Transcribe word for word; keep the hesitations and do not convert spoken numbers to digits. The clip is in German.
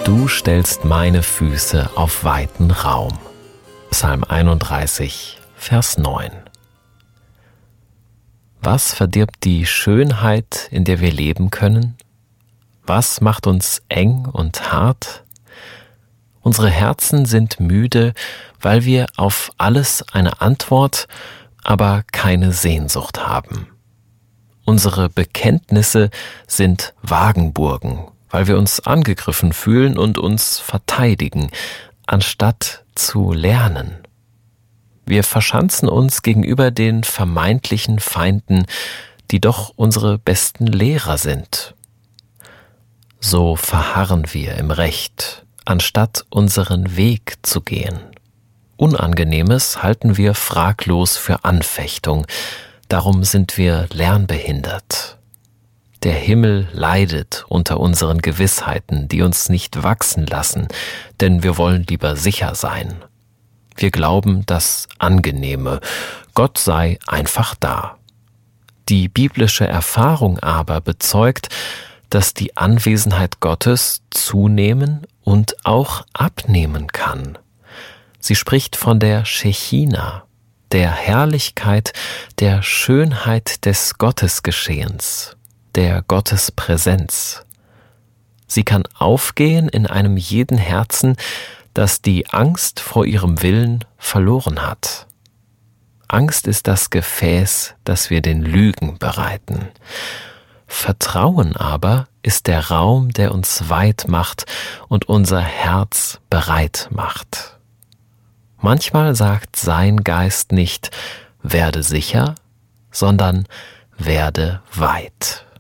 Du stellst meine Füße auf weiten Raum. Psalm einunddreißig, Vers neun. Was verdirbt die Schönheit, in der wir leben können? Was macht uns eng und hart? Unsere Herzen sind müde, weil wir auf alles eine Antwort, aber keine Sehnsucht haben. Unsere Bekenntnisse sind Wagenburgen, weil wir uns angegriffen fühlen und uns verteidigen, anstatt zu lernen. Wir verschanzen uns gegenüber den vermeintlichen Feinden, die doch unsere besten Lehrer sind. So verharren wir im Recht, anstatt unseren Weg zu gehen. Unangenehmes halten wir fraglos für Anfechtung, darum sind wir lernbehindert. Der Himmel leidet unter unseren Gewissheiten, die uns nicht wachsen lassen, denn wir wollen lieber sicher sein. Wir glauben das Angenehme, Gott sei einfach da. Die biblische Erfahrung aber bezeugt, dass die Anwesenheit Gottes zunehmen und auch abnehmen kann. Sie spricht von der Schechina, der Herrlichkeit, der Schönheit des Gottesgeschehens, der Gottespräsenz. Sie kann aufgehen in einem jeden Herzen, das die Angst vor ihrem Willen verloren hat. Angst ist das Gefäß, das wir den Lügen bereiten. Vertrauen aber ist der Raum, der uns weit macht und unser Herz bereit macht. Manchmal sagt sein Geist nicht, werde sicher, sondern werde weit.